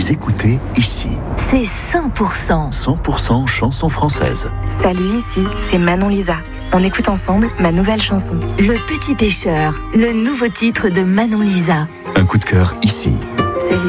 Vous écoutez ici. C'est 100%. 100% chansons françaises. Salut, ici, c'est Manon Lisa. On écoute ensemble ma nouvelle chanson. Le Petit Pêcheur, le nouveau titre de Manon Lisa. Un coup de cœur ici. C'est